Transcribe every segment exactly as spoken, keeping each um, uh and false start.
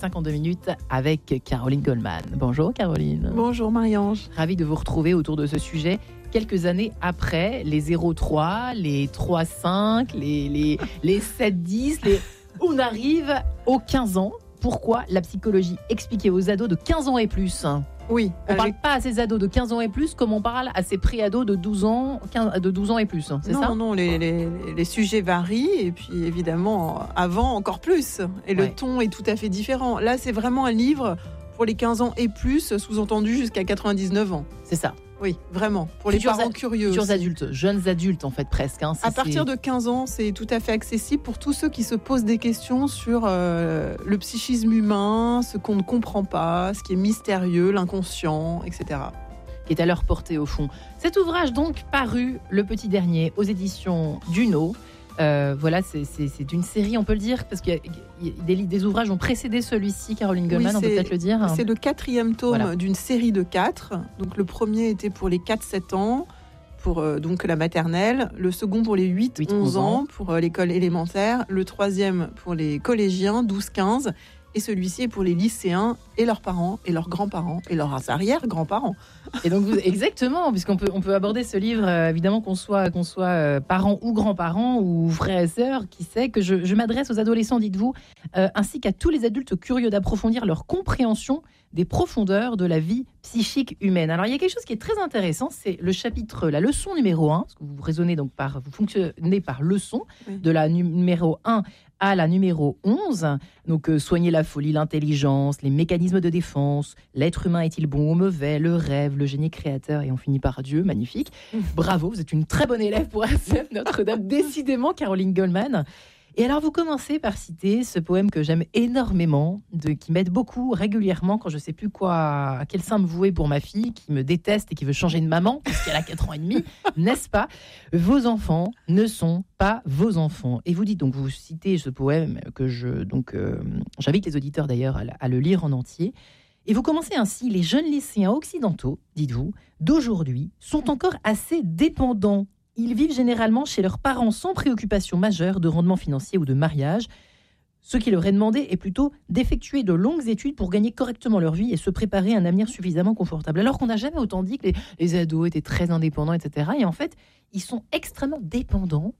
cinquante-deux minutes avec Caroline Goldman. Bonjour Caroline. Bonjour Marie-Ange. Ravie de vous retrouver autour de ce sujet. Quelques années après, les zéro trois, les trois cinq, les, les, les sept dix, les... on arrive aux quinze ans. Pourquoi la psychologie expliquée aux ados de quinze ans et plus? Oui. On ne parle pas à ces ados de quinze ans et plus comme on parle à ces pré-ados de douze ans, quinze, de douze ans et plus, c'est non, ça? Non, non, les, les, les sujets varient et puis évidemment, avant encore plus. Et le ouais. ton est tout à fait différent. Là, c'est vraiment un livre pour les quinze ans et plus, sous-entendu jusqu'à quatre-vingt-dix-neuf ans. C'est ça. Oui, vraiment. Pour les futurs parents a- curieux. Futurs aussi. adultes, jeunes adultes en fait presque. Hein, si à partir c'est... de quinze ans, c'est tout à fait accessible pour tous ceux qui se posent des questions sur euh, le psychisme humain, ce qu'on ne comprend pas, ce qui est mystérieux, l'inconscient, et cetera. Qui est à leur portée au fond. Cet ouvrage donc paru le petit dernier aux éditions Duno. Euh, voilà, c'est, c'est, c'est une série, on peut le dire, parce que des, des ouvrages ont précédé celui-ci, Caroline Goldman, oui, on peut peut-être le dire. C'est le quatrième tome voilà. d'une série de quatre. Donc le premier était pour les quatre sept ans, pour euh, donc la maternelle. Le second pour les huit onze ans, pour euh, l'école élémentaire. Le troisième pour les collégiens, douze quinze. Et celui-ci est pour les lycéens et leurs parents, et leurs grands-parents, et leurs arrière-grands-parents. Et donc, vous, exactement, puisqu'on peut, on peut aborder ce livre, euh, évidemment, qu'on soit, qu'on soit euh, parents ou grands-parents, ou frères et sœurs, qui sait, que je, je m'adresse aux adolescents, dites-vous, euh, ainsi qu'à tous les adultes curieux d'approfondir leur compréhension des profondeurs de la vie psychique humaine. Alors, il y a quelque chose qui est très intéressant, c'est le chapitre, la leçon numéro un, parce que vous raisonnez donc par, vous fonctionnez par leçon, oui. de la numéro un à la numéro onze, donc euh, soigner la folie, l'intelligence, les mécanismes de défense, l'être humain est-il bon ou mauvais, le rêve, le génie créateur, et on finit par Dieu, magnifique. Bravo, vous êtes une très bonne élève pour A C F Notre-Dame, décidément, Caroline Goldman. Et alors, vous commencez par citer ce poème que j'aime énormément, de, qui m'aide beaucoup régulièrement quand je ne sais plus quoi, à quel sein me vouer pour ma fille, qui me déteste et qui veut changer de maman, puisqu'elle a quatre ans et demi, n'est-ce pas? Vos enfants ne sont pas vos enfants. Et vous dites, donc, vous citez ce poème que je, donc, euh, j'invite les auditeurs d'ailleurs à, à le lire en entier. Et vous commencez ainsi, les jeunes lycéens occidentaux, dites-vous, d'aujourd'hui, sont encore assez dépendants. Ils vivent généralement chez leurs parents sans préoccupation majeure de rendement financier ou de mariage. Ce qui leur est demandé est plutôt d'effectuer de longues études pour gagner correctement leur vie et se préparer à un avenir suffisamment confortable. Alors qu'on n'a jamais autant dit que les, les ados étaient très indépendants, et cetera. Et en fait, ils sont extrêmement dépendants,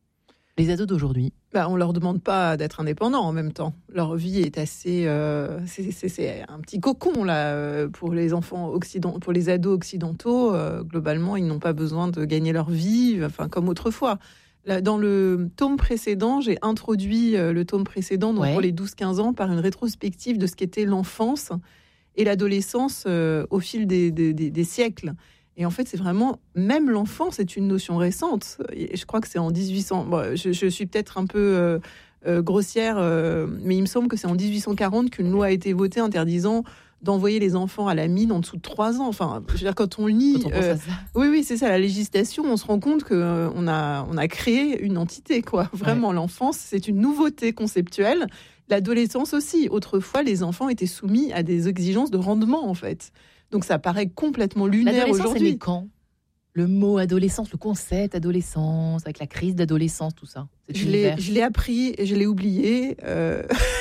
les ados d'aujourd'hui. Bah, on ne leur demande pas d'être indépendants en même temps. Leur vie est assez... Euh, c'est, c'est, c'est un petit cocon là, pour les enfants occidentaux, pour les ados occidentaux. Euh, globalement, ils n'ont pas besoin de gagner leur vie, enfin, comme autrefois. Là, dans le tome précédent, j'ai introduit euh, le tome précédent, donc ouais. pour les douze quinze ans, par une rétrospective de ce qu'était l'enfance et l'adolescence euh, au fil des, des, des, des siècles. Et en fait, c'est vraiment, même l'enfance est une notion récente. Et je crois que c'est en dix-huit cents... Bon, je, je suis peut-être un peu euh, euh, grossière, euh, mais il me semble que c'est en dix-huit cent quarante qu'une loi a été votée interdisant d'envoyer les enfants à la mine en dessous de trois ans. Enfin, je veux dire, quand on lit... Quand on euh, pense à ça. Oui, oui, c'est ça, la législation, on se rend compte qu'on euh, a, on a créé une entité, quoi. Vraiment, ouais. L'enfance, c'est une nouveauté conceptuelle. L'adolescence aussi. Autrefois, les enfants étaient soumis à des exigences de rendement, en fait. Donc ça paraît complètement lunaire aujourd'hui. L'adolescence, c'est né quand? Le mot adolescence, le concept adolescence, avec la crise d'adolescence, tout ça. Je l'ai, je l'ai appris et je l'ai oublié. Euh...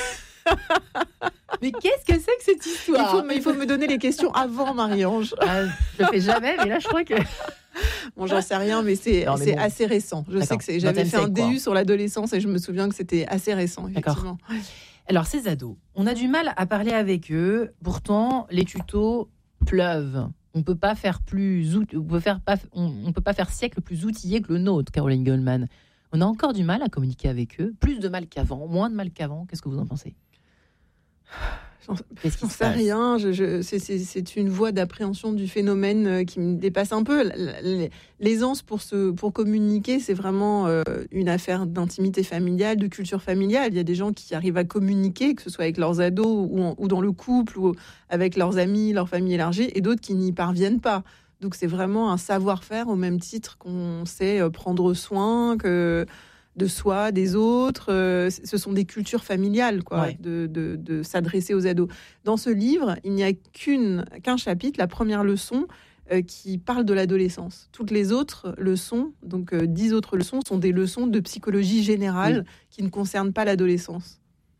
Mais qu'est-ce que c'est que cette histoire? il faut, mais il faut me donner les questions avant, Marie-Ange. Ah, je le fais jamais, mais là je crois que... Bon, j'en sais rien, mais c'est, non, mais c'est bon. assez récent. Je D'accord. sais que c'est, j'avais fait un D U sur l'adolescence et je me souviens que c'était assez récent, effectivement. D'accord. Alors, ces ados, on a du mal à parler avec eux. Pourtant, les tutos pleuvent. On peut pas faire plus, on peut faire pas, on, on peut pas faire siècle plus outillé que le nôtre, Caroline Goldman. On a encore du mal à communiquer avec eux, plus de mal qu'avant, moins de mal qu'avant. Qu'est-ce que vous en pensez? J'en, j'en sais rien. Je, je, c'est, c'est, c'est une voie d'appréhension du phénomène qui me dépasse un peu. L'aisance pour, se, pour communiquer, c'est vraiment euh, une affaire d'intimité familiale, de culture familiale. Il y a des gens qui arrivent à communiquer, que ce soit avec leurs ados ou, en, ou dans le couple, ou avec leurs amis, leur famille élargie, et d'autres qui n'y parviennent pas. Donc c'est vraiment un savoir-faire au même titre qu'on sait prendre soin, que... de soi, des autres. Euh, ce sont des cultures familiales, quoi, ouais. de, de, de s'adresser aux ados. Dans ce livre, il n'y a qu'une, qu'un chapitre, la première leçon, euh, qui parle de l'adolescence. Toutes les autres leçons, donc euh, dix autres leçons, sont des leçons de psychologie générale oui. qui ne concernent pas l'adolescence.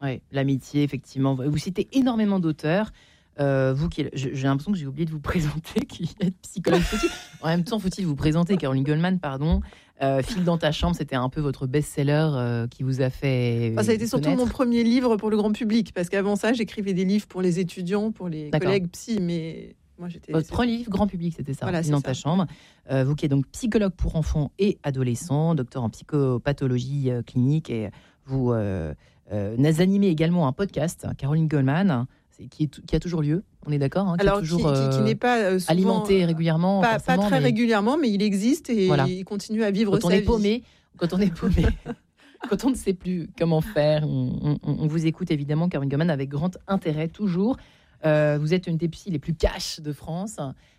Oui, l'amitié, effectivement. Vous citez énormément d'auteurs. Euh, vous qui, j'ai l'impression que j'ai oublié de vous présenter, qui êtes psychologue. Faut-il, en même temps, faut-il vous présenter, Caroline Goldman, pardon. Euh, File dans ta chambre, c'était un peu votre best-seller euh, qui vous a fait. Enfin, ça a été surtout connaître. mon premier livre pour le grand public, parce qu'avant ça, j'écrivais des livres pour les étudiants, pour les D'accord. collègues psy, mais moi j'étais. Votre premier livre, grand public, c'était ça. Voilà, File dans c'est ta ça. chambre. Euh, vous qui êtes donc psychologue pour enfants et adolescents, docteur en psychopathologie euh, clinique, et vous euh, euh, animez également un podcast, Caroline Goldman. Qui, est, qui a toujours lieu, on est d'accord hein, qui Alors, est toujours, qui, qui, qui n'est pas euh, souvent, alimenté régulièrement. Pas, pas très mais... régulièrement, mais il existe et voilà. Il continue à vivre quand sa on est vie. Paumé, quand on est paumé, quand on ne sait plus comment faire, on, on, on vous écoute évidemment, Caroline Goldman, avec grand intérêt, toujours. Euh, vous êtes une des psys les plus cash de France.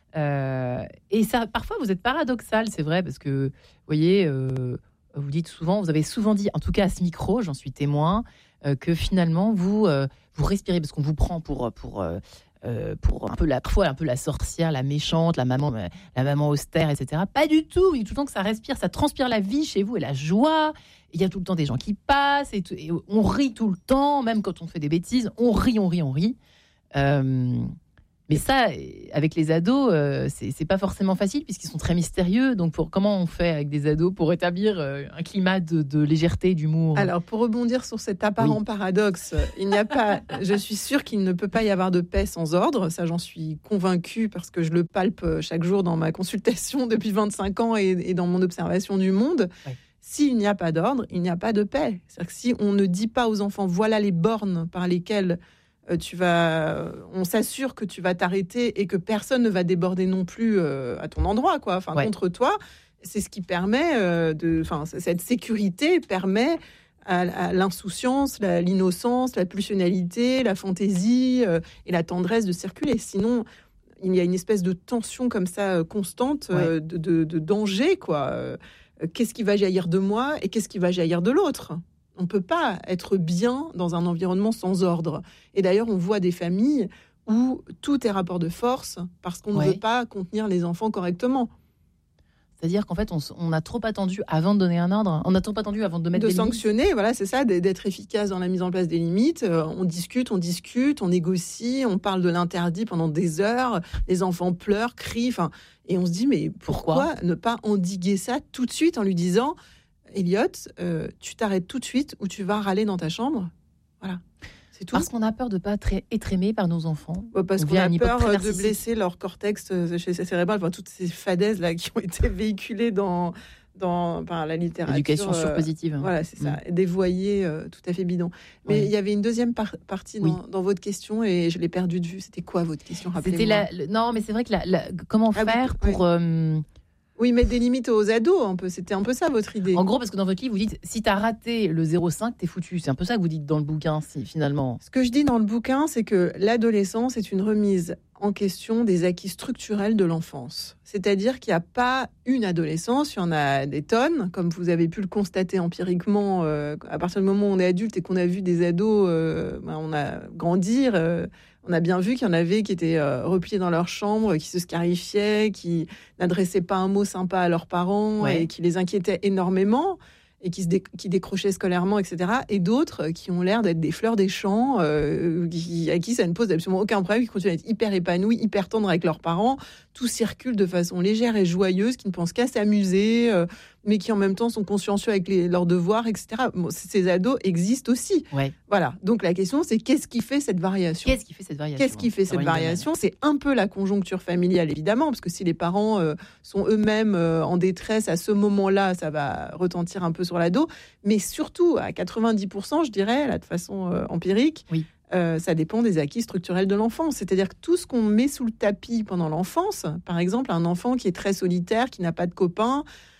Euh, et ça, parfois, vous êtes paradoxal, c'est vrai, parce que, vous voyez, euh, vous dites souvent, vous avez souvent dit, en tout cas à ce micro, j'en suis témoin, que finalement vous euh, vous respirez parce qu'on vous prend pour pour euh, pour un peu la parfois un peu la sorcière, la méchante, la maman la maman austère, et cetera. Pas du tout. Il y a tout le temps que ça respire, ça transpire la vie chez vous et la joie. Il y a tout le temps des gens qui passent et, tout, et on rit tout le temps, même quand on fait des bêtises, on rit, on rit, on rit. Euh, mais ça, avec les ados, euh, c'est, c'est pas forcément facile puisqu'ils sont très mystérieux. Donc, pour, comment on fait avec des ados pour établir euh, un climat de, de légèreté, d'humour ? Alors, pour rebondir sur cet apparent oui. paradoxe, il n'y a pas. Je suis sûre qu'il ne peut pas y avoir de paix sans ordre. Ça, j'en suis convaincue parce que je le palpe chaque jour dans ma consultation depuis vingt-cinq ans et, et dans mon observation du monde. Oui. S'il n'y a pas d'ordre, il n'y a pas de paix. C'est-à-dire que si on ne dit pas aux enfants, voilà les bornes par lesquelles tu vas, on s'assure que tu vas t'arrêter et que personne ne va déborder non plus euh, à ton endroit, quoi. Enfin, ouais. contre toi, c'est ce qui permet euh, de, enfin, cette sécurité permet à, à l'insouciance, la, l'innocence, la pulsionnalité, la fantaisie euh, et la tendresse de circuler. Sinon, il y a une espèce de tension comme ça euh, constante, ouais. euh, de, de, de danger, quoi. Euh, qu'est-ce qui va jaillir de moi et qu'est-ce qui va jaillir de l'autre ? On ne peut pas être bien dans un environnement sans ordre. Et d'ailleurs, on voit des familles où tout est rapport de force parce qu'on ouais. ne veut pas contenir les enfants correctement. C'est-à-dire qu'en fait, on, on a trop attendu avant de donner un ordre. On a trop attendu avant de mettre de des sanctionner, limites. Voilà, c'est ça, d'être efficace dans la mise en place des limites. On discute, on discute, on négocie, on parle de l'interdit pendant des heures. Les enfants pleurent, crient. Enfin, et on se dit, mais pourquoi, pourquoi ne pas endiguer ça tout de suite en lui disant... Elliot, euh, tu t'arrêtes tout de suite ou tu vas râler dans ta chambre. Voilà, c'est tout. Parce qu'on a peur de ne pas être, être aimé par nos enfants. Ouais, parce on qu'on a peur de blesser leur cortex cérébral. Enfin, toutes ces fadaises là qui ont été véhiculées dans, dans enfin, la littérature. L'éducation euh, surpositive. Voilà, c'est ça. Mmh. Dévoyée, euh, tout à fait bidon. Mais il oui. y avait une deuxième par- partie dans, oui. dans votre question et je l'ai perdue de vue. C'était quoi votre question ? C'était la, le, Non, mais c'est vrai que la, la, comment ah, faire oui, pour... Oui. Euh, Oui, mettre des limites aux ados, un peu. C'était un peu ça, votre idée. En gros, parce que dans votre livre, vous dites, si t'as raté le zéro virgule cinq, t'es foutu. C'est un peu ça que vous dites dans le bouquin, si, finalement. Ce que je dis dans le bouquin, c'est que l'adolescence est une remise en question des acquis structurels de l'enfance. C'est-à-dire qu'il n'y a pas une adolescence, il y en a des tonnes, comme vous avez pu le constater empiriquement. Euh, à partir du moment où on est adulte et qu'on a vu des ados, euh, ben on a grandir... Euh, On a bien vu qu'il y en avait qui étaient euh, repliés dans leur chambre, qui se scarifiaient, qui n'adressaient pas un mot sympa à leurs parents ouais. et qui les inquiétaient énormément et qui, se dé- qui décrochaient scolairement, et cetera. Et d'autres qui ont l'air d'être des fleurs des champs, euh, qui, à qui ça ne pose absolument aucun problème, qui continuent à être hyper épanouis, hyper tendres avec leurs parents. Tout circule de façon légère et joyeuse, qui ne pensent qu'à s'amuser, euh, mais qui en même temps sont consciencieux avec les, leurs devoirs, et cetera. Bon, ces ados existent aussi. Ouais. Voilà. Donc la question, c'est qu'est-ce qui fait cette variation ? Qu'est-ce qui fait cette variation ? Qu'est-ce qui fait cette variation ? C'est un peu la conjoncture familiale, évidemment, parce que si les parents euh, sont eux-mêmes euh, en détresse à ce moment-là, ça va retentir un peu sur l'ado. Mais surtout, à quatre-vingt-dix pour cent, je dirais, là, de façon euh, empirique, oui. Euh, ça dépend des acquis structurels de l'enfance. C'est-à-dire que tout ce qu'on met sous le tapis pendant l'enfance, par exemple, un enfant qui est très solitaire, qui n'a pas de copains,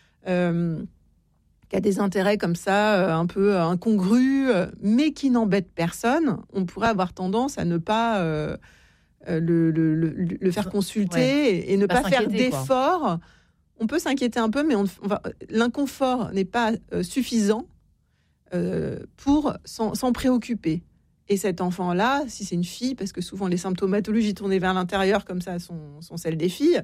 euh, qui a des intérêts comme ça, euh, un peu incongrus, euh, mais qui n'embête personne, on pourrait avoir tendance à ne pas euh, euh, le, le, le, le faire consulter ouais. et, et ne pas, pas faire d'efforts. Quoi. On peut s'inquiéter un peu, mais on, on va, l'inconfort n'est pas euh, suffisant euh, pour s'en, s'en préoccuper. Et cet enfant-là, si c'est une fille, parce que souvent les symptomatologies tournées vers l'intérieur comme ça sont, sont celles des filles,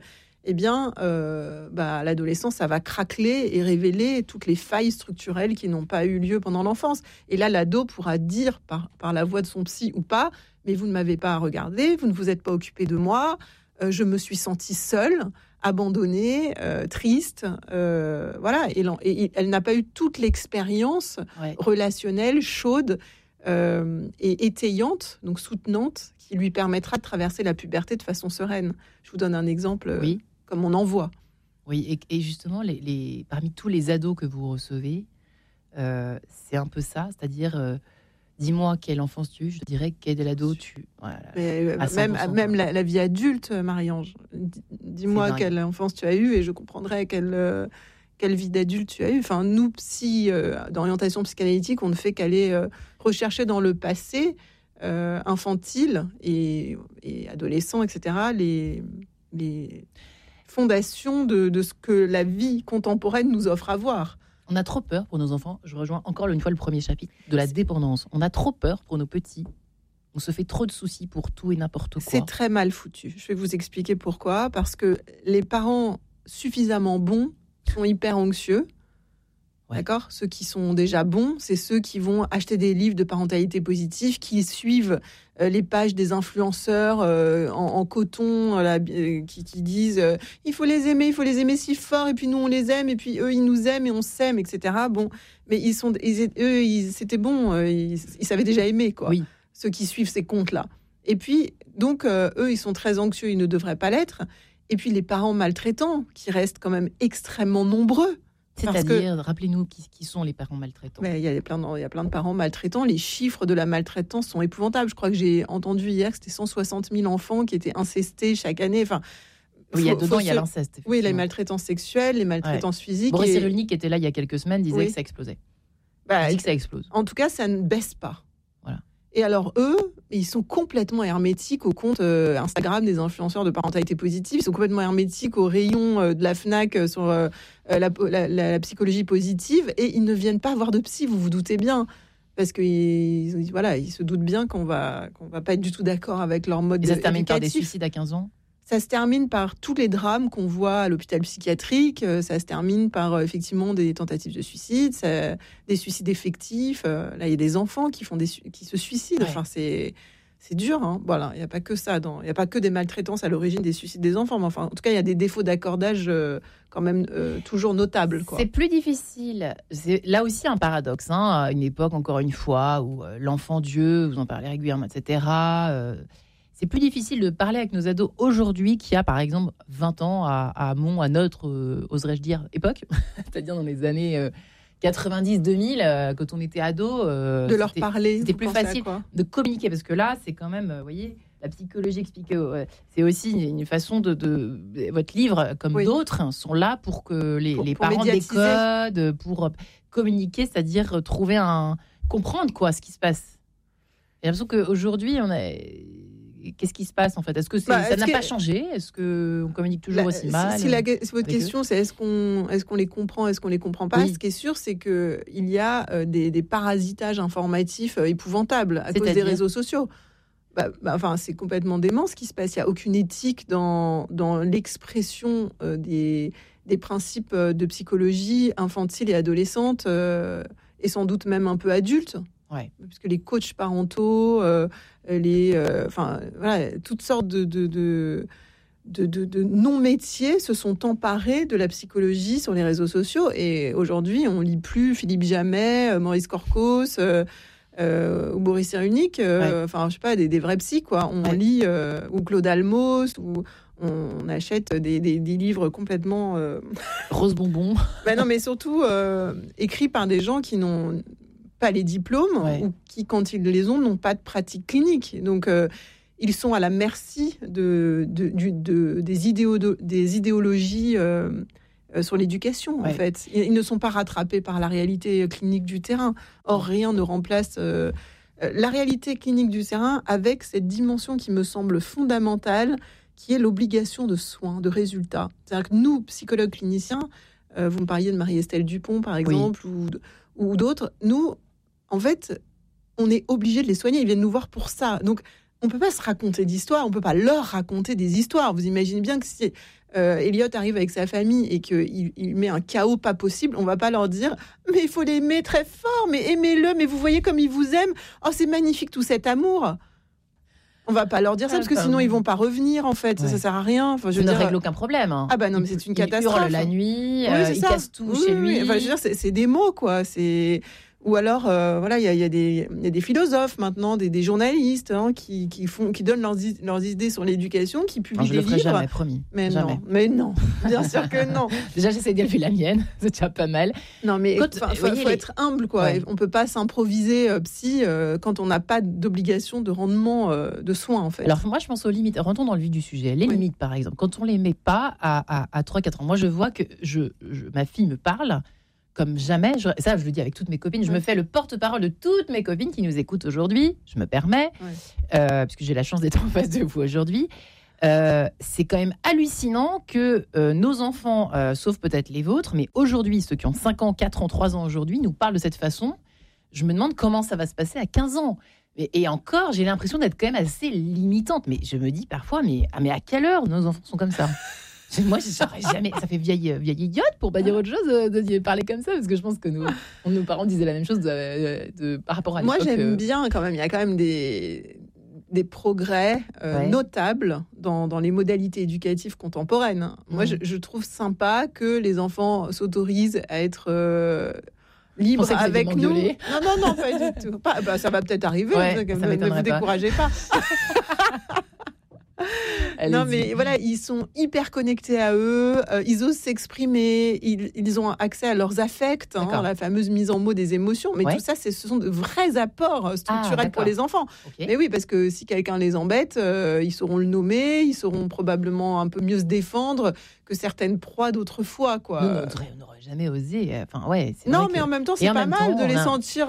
eh bien, euh, bah, à l'adolescence, ça va craqueler et révéler toutes les failles structurelles qui n'ont pas eu lieu pendant l'enfance. Et là, l'ado pourra dire par, par la voix de son psy ou pas, mais vous ne m'avez pas regardé, vous ne vous êtes pas occupé de moi, euh, je me suis sentie seule, abandonnée, euh, triste, euh, voilà. Et, et, et elle n'a pas eu toute l'expérience ouais. relationnelle, chaude euh, et étayante, donc soutenante, qui lui permettra de traverser la puberté de façon sereine. Je vous donne un exemple. Oui. Comme on en voit. Oui, et, et justement, les, les, parmi tous les ados que vous recevez, euh, c'est un peu ça, c'est-à-dire, euh, dis-moi quelle enfance tu as eu, je dirais quel ado tu... Voilà, Mais, même même la, la vie adulte, Marie-Ange, dis-moi quelle enfance tu as eu et je comprendrai quelle, euh, quelle vie d'adulte tu as eu. Enfin, nous, psy, euh, d'orientation psychanalytique, on ne fait qu'aller euh, rechercher dans le passé euh, infantile et, et adolescent, et cetera, les... les fondation de, de ce que la vie contemporaine nous offre à voir. On a trop peur pour nos enfants. Je rejoins encore une fois le premier chapitre de la dépendance. On a trop peur pour nos petits. On se fait trop de soucis pour tout et n'importe quoi. C'est très mal foutu. Je vais vous expliquer pourquoi. Parce que les parents suffisamment bons sont hyper anxieux. Ouais. D'accord ? Ceux qui sont déjà bons, c'est ceux qui vont acheter des livres de parentalité positive, qui suivent euh, les pages des influenceurs euh, en, en coton, euh, euh, qui, qui disent euh, il faut les aimer, il faut les aimer si fort, et puis nous on les aime, et puis eux ils nous aiment et on s'aime, et cetera. Bon, mais ils sont, ils, eux, ils, c'était bon, euh, ils, ils savaient déjà aimer, quoi. Oui. Ceux qui suivent ces comptes-là. Et puis donc euh, eux, ils sont très anxieux, ils ne devraient pas l'être. Et puis les parents maltraitants, qui restent quand même extrêmement nombreux. C'est-à-dire, rappelez-nous qui, qui sont les parents maltraitants. Il y a plein de, il y a plein de parents maltraitants. Les chiffres de la maltraitance sont épouvantables. Je crois que j'ai entendu hier que c'était cent soixante mille enfants qui étaient incestés chaque année. Enfin, oui, il y a dedans, il y a l'inceste. Oui, les maltraitances sexuelles, les maltraitances ouais. physiques. Boris et... Cyrulnik, qui était là il y a quelques semaines, disait oui. que ça explosait. Bah, il dit que ça explose. En tout cas, ça ne baisse pas. Voilà. Et alors, eux, ils sont complètement hermétiques au compte euh, Instagram des influenceurs de parentalité positive. Ils sont complètement hermétiques au rayon euh, de la Fnac euh, sur euh, la, la, la, la psychologie positive. Et ils ne viennent pas voir de psy, vous vous doutez bien. Parce qu'ils voilà, ils se doutent bien qu'on va, qu'on va pas être du tout d'accord avec leur mode éducatif. Et ça se termine par des suicides à quinze ans ? Ça se termine par tous les drames qu'on voit à l'hôpital psychiatrique. Ça se termine par effectivement des tentatives de suicide, ça, des suicides effectifs. Là, il y a des enfants qui font des qui se suicident. Ouais. Enfin, c'est c'est dur. Hein. Voilà, il n'y a pas que ça. Il n'y a pas que des maltraitances à l'origine des suicides des enfants. Mais enfin, en tout cas, il y a des défauts d'accordage euh, quand même euh, toujours notables. Quoi. C'est plus difficile. C'est là aussi un paradoxe. Hein, à une époque, encore une fois, où euh, l'enfant Dieu, vous en parlez régulièrement, et cetera. Euh, C'est plus difficile de parler avec nos ados aujourd'hui qu'il y a, par exemple, vingt ans à, à mon, à notre, euh, oserais-je dire, époque, c'est-à-dire dans les années euh, quatre-vingt-dix deux mille, euh, quand on était ado. Euh, de leur parler. C'était plus facile de communiquer, parce que là, c'est quand même, vous euh, voyez, la psychologie expliquée, euh, c'est aussi une façon de, de, de... Votre livre, comme oui. d'autres, hein, sont là pour que les, pour, les pour parents décodent, pour communiquer, c'est-à-dire trouver un... comprendre, quoi, ce qui se passe. J'ai l'impression qu'aujourd'hui, on a... Qu'est-ce qui se passe en fait ? Est-ce que c'est, bah, ça est-ce n'a que... pas changé ? Est-ce qu'on communique toujours bah, aussi mal ? Si, si, la, si votre question eux c'est est-ce qu'on, est-ce qu'on les comprend, est-ce qu'on les comprend pas ? Oui. Ce qui est sûr, c'est qu'il y a euh, des, des parasitages informatifs euh, épouvantables à C'est-à-dire cause des réseaux sociaux. Bah, bah, enfin, c'est complètement dément ce qui se passe. Il n'y a aucune éthique dans, dans l'expression euh, des, des principes de psychologie infantile et adolescente, euh, et sans doute même un peu adulte. Ouais. Puisque les coachs parentaux, euh, les, euh, enfin, voilà, toutes sortes de, de, de, de, de, de non-métiers se sont emparés de la psychologie sur les réseaux sociaux. Et aujourd'hui, on ne lit plus Philippe Jamet, Maurice Corcos euh, euh, ou Boris Cyrulnik. Euh, ouais. Enfin, je sais pas, des, des vrais psys, quoi. On ouais. lit euh, ou Claude Almos, ou on achète des, des, des livres complètement euh... rose bonbon. Ben non, mais surtout euh, écrits par des gens qui n'ont pas les diplômes, ouais. ou qui, quand ils les ont, n'ont pas de pratique clinique. Donc, euh, ils sont à la merci de, de, de, de, des, idéo, de, des idéologies euh, euh, sur l'éducation, ouais. en fait. Ils, ils ne sont pas rattrapés par la réalité clinique du terrain. Or, rien ne remplace euh, la réalité clinique du terrain avec cette dimension qui me semble fondamentale, qui est l'obligation de soins, de résultats. C'est-à-dire que nous, psychologues cliniciens, euh, vous me parliez de Marie-Estelle Dupont, par exemple, oui. ou, ou d'autres, nous, en fait, on est obligé de les soigner. Ils viennent nous voir pour ça. Donc, on peut pas se raconter d'histoires, on peut pas leur raconter des histoires. Vous imaginez bien que si euh, Elliot arrive avec sa famille et qu'il il met un chaos pas possible, on va pas leur dire « mais il faut l'aimer très fort, mais aimez-le, mais vous voyez comme il vous aime, oh c'est magnifique tout cet amour ». On va pas leur dire ça, ah, parce que sinon ils vont pas revenir, en fait. Ouais. Ça, ça sert à rien. Enfin, je ça veux ne dire... règle aucun problème. Hein. Ah bah non, mais c'est une il catastrophe. Il hurle la nuit, oui, euh, il casse tout oui, chez oui, lui. Enfin, je veux dire, c'est, c'est des mots, quoi. C'est... Ou alors, euh, voilà, il y, y, y a des philosophes maintenant, des, des journalistes hein, qui, qui, font, qui donnent leurs, leurs idées sur l'éducation, qui publient non, je des le ferai livres. Jamais, promis. Mais jamais. non, mais non, bien sûr que non. Déjà, j'essaie d'élever la mienne, c'est déjà pas mal. Non, mais il faut, faut les... être humble, quoi. Ouais. On peut pas s'improviser euh, psy euh, quand on n'a pas d'obligation de rendement euh, de soins, en fait. Alors, moi, je pense aux limites. Rentrons dans le vif du sujet. Les oui. limites, par exemple. Quand on les met pas à, à, à trois quatre ans, moi, je vois que je, je, ma fille me parle comme jamais, je, ça je le dis avec toutes mes copines, je ouais. me fais le porte-parole de toutes mes copines qui nous écoutent aujourd'hui, je me permets, ouais. euh, parce que j'ai la chance d'être en face de vous aujourd'hui. Euh, c'est quand même hallucinant que euh, nos enfants, euh, sauf peut-être les vôtres, mais aujourd'hui, ceux qui ont cinq ans, quatre ans, trois ans aujourd'hui, nous parlent de cette façon. Je me demande comment ça va se passer à quinze ans. Et, et encore, j'ai l'impression d'être quand même assez limitante. Mais je me dis parfois, mais, ah, mais à quelle heure nos enfants sont comme ça ? Moi, je n'aurais jamais. Ça fait vieille, vieille idiote pour pas dire autre chose de, de parler comme ça, parce que je pense que nous, nos parents disaient la même chose de, de, par rapport à l'époque. Moi, j'aime bien quand même. Il y a quand même des, des progrès euh, ouais. notables dans, dans les modalités éducatives contemporaines. Mmh. Moi, je, je trouve sympa que les enfants s'autorisent à être euh, libres avec nous. Non, non, non, pas du tout. Pas, bah, ça va peut-être arriver. Ouais, ça ne vous pas. découragez pas. Allez-y. Non mais voilà, ils sont hyper connectés à eux, euh, ils osent s'exprimer, ils, ils ont accès à leurs affects, hein, la fameuse mise en mots des émotions, mais ouais. tout ça, c'est, ce sont de vrais apports structurels ah, pour les enfants. Okay. Mais oui, parce que si quelqu'un les embête, euh, ils sauront le nommer, ils sauront probablement un peu mieux se défendre que certaines proies d'autrefois, quoi. Nous, on n'aurait jamais osé. Enfin, ouais, c'est non, vrai mais que... en même temps, c'est pas mal temps, de les a... sentir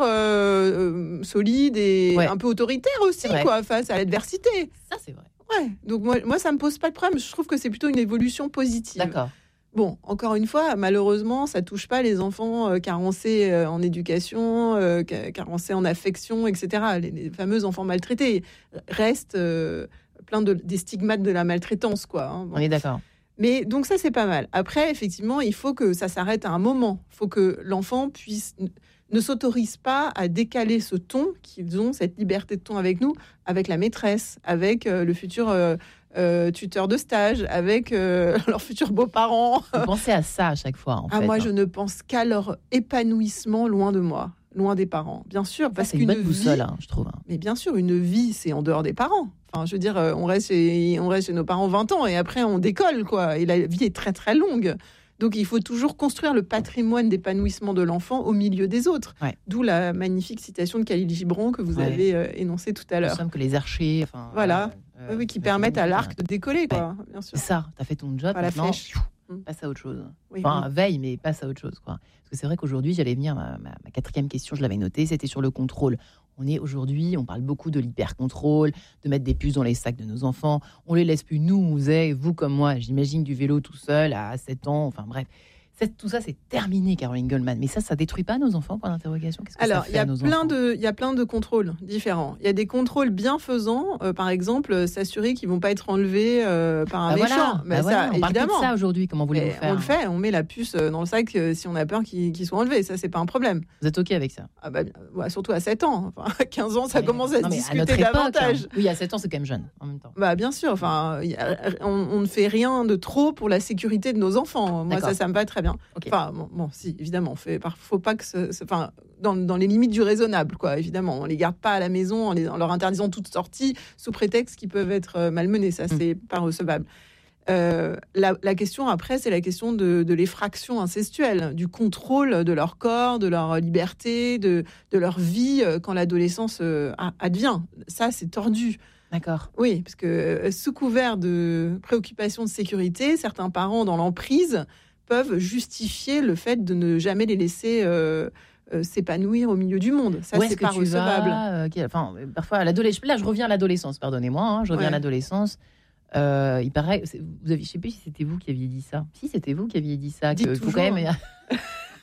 euh, euh, solides et ouais. un peu autoritaires aussi, quoi, face à l'adversité. Ça, c'est vrai. Ouais, donc moi, moi, ça me pose pas de problème. Je trouve que c'est plutôt une évolution positive. D'accord. Bon, encore une fois, malheureusement, ça touche pas les enfants euh, carencés euh, en éducation, euh, carencés en affection, et cetera. Les, les fameux enfants maltraités restent euh, plein de des stigmates de la maltraitance, quoi. Hein. Bon. On est d'accord. Mais donc ça, c'est pas mal. Après, effectivement, il faut que ça s'arrête à un moment. Il faut que l'enfant puisse ne s'autorise pas à décaler ce ton qu'ils ont, cette liberté de ton avec nous, avec la maîtresse, avec euh, le futur euh, euh, tuteur de stage, avec euh, leurs futurs beaux-parents. Vous pensez à ça à chaque fois, en ah, fait. Moi, hein. je ne pense qu'à leur épanouissement loin de moi, loin des parents. Bien sûr, parce c'est qu'une une bonne vie, boussole, hein, je trouve. Mais bien sûr, une vie, c'est en dehors des parents. Enfin, je veux dire, on reste chez, on reste chez nos parents vingt ans et après, on décolle, quoi. Et la vie est très, très longue. Donc, il faut toujours construire le patrimoine d'épanouissement de l'enfant au milieu des autres. Ouais. D'où la magnifique citation de Khalil Gibran que vous ouais. avez euh, énoncée tout à l'heure. Nous sommes que les archers. Enfin, voilà, euh, oui, oui, qui permettent à l'arc de décoller, quoi. Ouais. Bien sûr. C'est ça, tu as fait ton job, voilà, maintenant, flèche. Passe à autre chose. Oui, enfin, oui. veille, mais passe à autre chose, quoi. Parce que c'est vrai qu'aujourd'hui, j'allais venir, ma, ma, ma quatrième question, je l'avais notée, c'était sur le contrôle. On est aujourd'hui, on parle beaucoup de l'hyper-contrôle, de mettre des puces dans les sacs de nos enfants. On les laisse plus, nous, on faisait, vous comme moi, j'imagine, du vélo tout seul à sept ans, enfin bref. Tout ça, c'est terminé, Caroline Goldman. Mais ça, ça détruit pas nos enfants, point d'interrogation. Qu'est-ce que Alors, ça fait il y a à nos plein enfants de, il y a plein de contrôles différents. Il y a des contrôles bienfaisants, euh, par exemple, s'assurer qu'ils vont pas être enlevés euh, par un bah méchant. Voilà, bah bah ça, voilà, on évidemment. parle de ça aujourd'hui. Comment voulez-vous faire? On le fait. On met la puce dans le sac euh, si on a peur qu'il, qu'il soit enlevé. Ça, c'est pas un problème. Vous êtes ok avec ça? Ah bah, bah, surtout à sept ans. Enfin, à quinze ans, ça ouais, commence à non, se discuter à davantage. Époque, hein. Oui, à sept ans, c'est quand même jeune en même temps. Bah bien sûr. Enfin, y a, on, on ne fait rien de trop pour la sécurité de nos enfants. Moi, D'accord. ça, ça me va très bien. Okay. Enfin, bon, bon, si, évidemment. Il ne faut pas que ce, ce, enfin, dans, dans les limites du raisonnable, quoi, évidemment. On ne les garde pas à la maison en, les, en leur interdisant toute sortie sous prétexte qu'ils peuvent être malmenés. Ça, c'est mmh. pas recevable. Euh, la, la question après, c'est la question de, de l'effraction incestuelle, du contrôle de leur corps, de leur liberté, de, de leur vie quand l'adolescence euh, advient. Ça, c'est tordu. D'accord. Oui, parce que sous couvert de préoccupations de sécurité, certains parents dans l'emprise peuvent justifier le fait de ne jamais les laisser euh, euh, s'épanouir au milieu du monde. Ça, c'est pas recevable. Vas, euh, enfin, parfois, à l'adolescence. Là, je reviens à l'adolescence, pardonnez-moi. Hein, je reviens ouais. à l'adolescence. Euh, il paraît, vous avez, je ne sais plus si c'était vous qui aviez dit ça. Si, c'était vous qui aviez dit ça. Dites que, toujours. Faut quand même...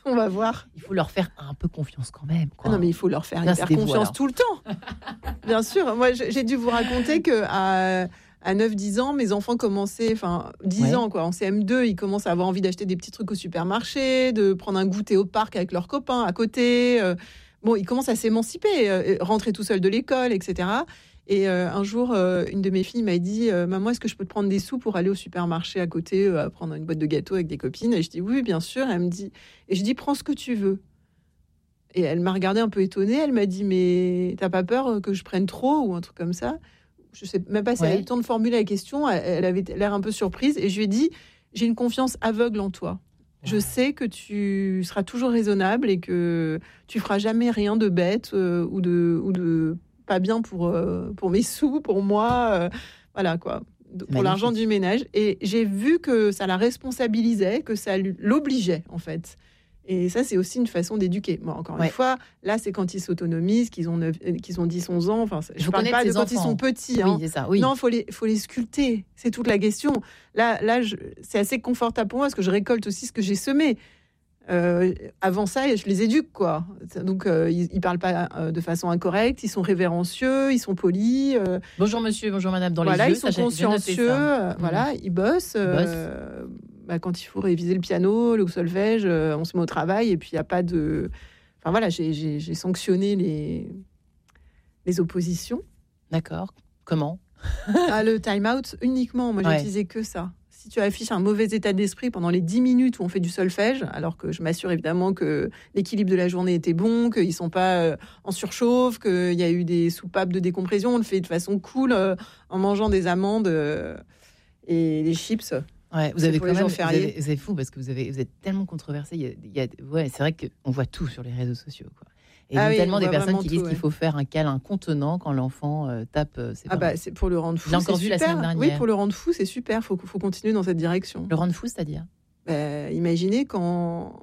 On va voir. Il faut leur faire un peu confiance quand même. Quoi. Ah non, mais il faut leur faire Là, hyper confiance vous, tout le temps. Bien sûr. Moi, j'ai dû vous raconter qu'à à neuf dix ans, mes enfants commençaient, enfin dix ouais. ans quoi, en C M deux, ils commencent à avoir envie d'acheter des petits trucs au supermarché, de prendre un goûter au parc avec leurs copains à côté. Euh, bon, ils commencent à s'émanciper, euh, rentrer tout seuls de l'école, et cetera. Et euh, un jour, euh, une de mes filles m'a dit euh, « Maman, est-ce que je peux te prendre des sous pour aller au supermarché à côté, euh, prendre une boîte de gâteaux avec des copines ?» Et je dis « Oui, bien sûr. » Elle me dit, et je dis « Prends ce que tu veux. » Et elle m'a regardée un peu étonnée. Elle m'a dit « Mais t'as pas peur que je prenne trop ou un truc comme ça ?» Je sais même pas si ouais. elle a eu le temps de formuler la question. Elle, elle avait l'air un peu surprise. Et je lui ai dit « J'ai une confiance aveugle en toi. Je ouais. sais que tu seras toujours raisonnable et que tu feras jamais rien de bête euh, ou de... Ou de pas bien pour, euh, pour mes sous, pour moi, euh, voilà quoi, pour magnifique. L'argent du ménage. Et j'ai vu que ça la responsabilisait, que ça l'obligeait en fait. Et ça, c'est aussi une façon d'éduquer. Bon, encore ouais. une fois, là, c'est quand ils s'autonomisent, qu'ils ont, neuf, qu'ils ont dix onze ans. Enfin, je ne parle pas de quand enfants. Ils sont petits. Hein. Oui, c'est ça, oui. Non, il faut les, faut les sculpter. C'est toute la question. Là, là je, c'est assez confortable pour moi parce que je récolte aussi ce que j'ai semé. Euh, avant ça, je les éduque, quoi. Donc, euh, ils, ils parlent pas euh, de façon incorrecte, ils sont révérencieux, ils sont polis. Euh, bonjour monsieur, bonjour madame, dans voilà, les yeux. Ils sont ça, consciencieux, euh, mmh. voilà, ils bossent. Euh, bah, quand il faut réviser le piano, le solfège, euh, on se met au travail et puis il n'y a pas de... Enfin voilà, j'ai, j'ai, j'ai sanctionné les, les oppositions. D'accord. Comment? Ah, le time-out uniquement, moi j'ai ouais. utilisé que ça. Si tu affiches un mauvais état d'esprit pendant les dix minutes où on fait du solfège, alors que je m'assure évidemment que l'équilibre de la journée était bon, qu'ils ne sont pas en surchauffe, qu'il y a eu des soupapes de décompression, on le fait de façon cool euh, en mangeant des amandes euh, et des chips. Ouais, vous avez quand même, vous avez, vous avez fou parce que vous, avez, vous êtes tellement controversé. Il y a, il y a, ouais, c'est vrai qu'on voit tout sur les réseaux sociaux, quoi. Et ah il y a oui, tellement des personnes qui disent tout, qu'il faut ouais. faire un câlin contenant quand l'enfant euh, tape ses parents. Ah bah c'est pour le rendre fou. J'ai encore vu super. La semaine dernière. Oui, pour le rendre fou, c'est super. Faut faut continuer dans cette direction. Le rendre fou, c'est-à-dire bah, imaginez quand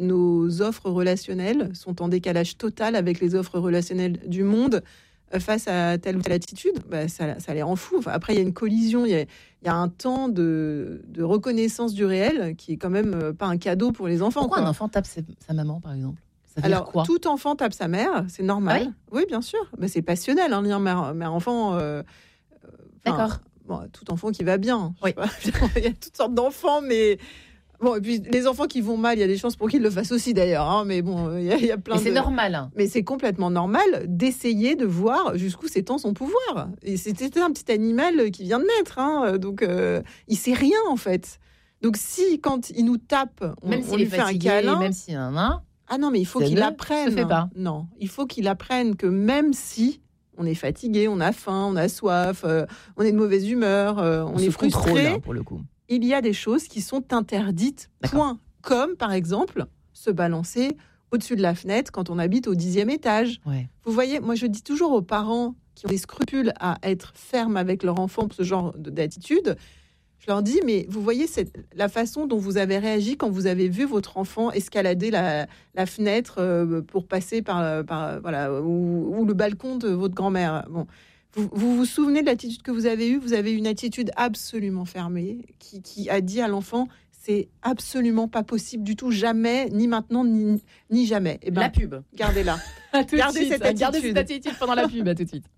nos offres relationnelles sont en décalage total avec les offres relationnelles du monde face à telle ou telle attitude. Bah, ça, ça les rend fous. Enfin, après, il y a une collision. Il y a, il y a un temps de, de reconnaissance du réel qui est quand même pas un cadeau pour les enfants. Pourquoi quoi. un enfant tape ses, sa maman, par exemple? Alors, quoi tout enfant tape sa mère, c'est normal. Ah oui, oui, bien sûr. Bah, c'est passionnel, hein, lien mère-enfant. Euh, euh, D'accord. Bon, tout enfant qui va bien. Oui. Il y a toutes sortes d'enfants, mais... Bon, et puis les enfants qui vont mal, il y a des chances pour qu'ils le fassent aussi, d'ailleurs. Hein, mais bon, il y, a, il y a plein mais de... c'est normal. Hein. Mais c'est complètement normal d'essayer de voir jusqu'où s'étend son pouvoir. Et c'était un petit animal qui vient de naître. Hein, donc, euh, il sait rien, en fait. Donc, si, quand il nous tape, on, même on lui fait fatigué, un câlin... Même s'il y en a... Ah non, mais il faut ça qu'il apprenne. Se fait pas. Non, il faut qu'il apprenne que même si on est fatigué, on a faim, on a soif, euh, on est de mauvaise humeur, euh, on, on est frustré, hein, pour le coup. Il y a des choses qui sont interdites. D'accord. Point. Comme par exemple se balancer au-dessus de la fenêtre quand on habite au dixième étage. Ouais. Vous voyez, moi je dis toujours aux parents qui ont des scrupules à être fermes avec leur enfant pour ce genre d'attitude. Je leur dis, mais vous voyez cette, la façon dont vous avez réagi quand vous avez vu votre enfant escalader la, la fenêtre euh, pour passer par, par voilà, ou, ou le balcon de votre grand-mère. Bon, vous, vous vous souvenez de l'attitude que vous avez eue? Vous avez une attitude absolument fermée qui, qui a dit à l'enfant, c'est absolument pas possible du tout, jamais, ni maintenant, ni, ni jamais. Et ben, la pub. Gardez-la. Gardez cette attitude. Gardez cette attitude pendant la pub, à tout de suite.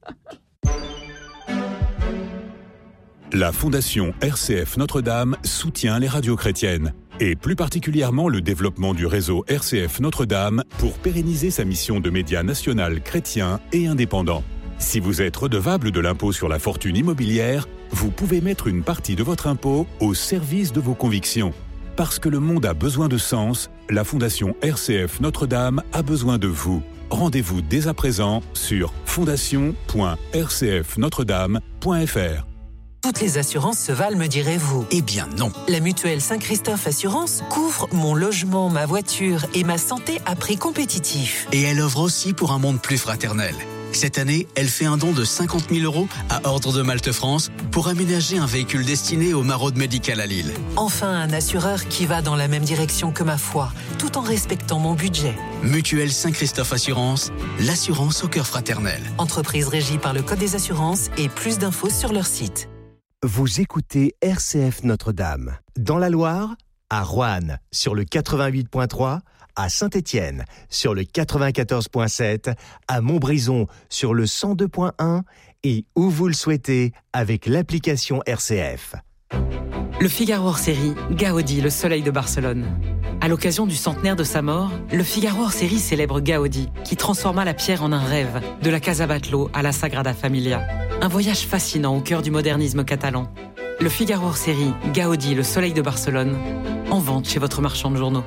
La Fondation R C F Notre-Dame soutient les radios chrétiennes et plus particulièrement le développement du réseau R C F Notre-Dame pour pérenniser sa mission de média national chrétien et indépendant. Si vous êtes redevable de l'impôt sur la fortune immobilière, vous pouvez mettre une partie de votre impôt au service de vos convictions. Parce que le monde a besoin de sens, la Fondation R C F Notre-Dame a besoin de vous. Rendez-vous dès à présent sur fondation point r c f notre dame point f r. Toutes les assurances se valent, me direz-vous. Eh bien non. La mutuelle Saint-Christophe Assurance couvre mon logement, ma voiture et ma santé à prix compétitif. Et elle offre aussi pour un monde plus fraternel. Cette année, elle fait un don de cinquante mille euros à Ordre de Malte France pour aménager un véhicule destiné aux maraudes médicales à Lille. Enfin, un assureur qui va dans la même direction que ma foi, tout en respectant mon budget. Mutuelle Saint-Christophe Assurance, l'assurance au cœur fraternel. Entreprise régie par le Code des assurances et plus d'infos sur leur site. Vous écoutez R C F Notre-Dame. Dans la Loire, à Roanne, sur le quatre-vingt-huit point trois, à Saint-Étienne sur le quatre-vingt-quatorze virgule sept, à Montbrison sur le cent deux virgule un et où vous le souhaitez avec l'application R C F. Le Figaro hors-série, Gaudi, le soleil de Barcelone. À l'occasion du centenaire de sa mort, le Figaro hors-série célèbre Gaudi, qui transforma la pierre en un rêve, de la Casa Batlló à la Sagrada Familia. Un voyage fascinant au cœur du modernisme catalan. Le Figaro hors-série, Gaudi, le soleil de Barcelone, en vente chez votre marchand de journaux.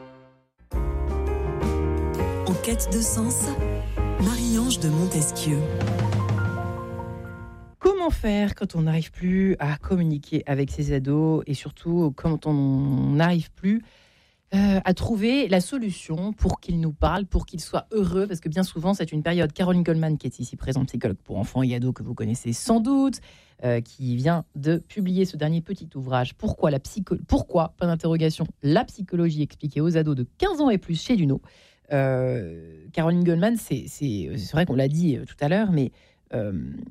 En quête de sens, Marie-Ange de Montesquieu. Comment faire quand on n'arrive plus à communiquer avec ses ados et surtout quand on n'arrive plus euh, à trouver la solution pour qu'ils nous parlent, pour qu'ils soient heureux, parce que bien souvent c'est une période. Caroline Goldman, qui est ici présente, psychologue pour enfants et ados que vous connaissez sans doute, euh, qui vient de publier ce dernier petit ouvrage. Pourquoi la psycho... Pourquoi, pas d'interrogation, la psychologie expliquée aux ados de quinze ans et plus chez Luno. Euh, Caroline Goldman, c'est, c'est, c'est vrai qu'on l'a dit tout à l'heure, mais euh,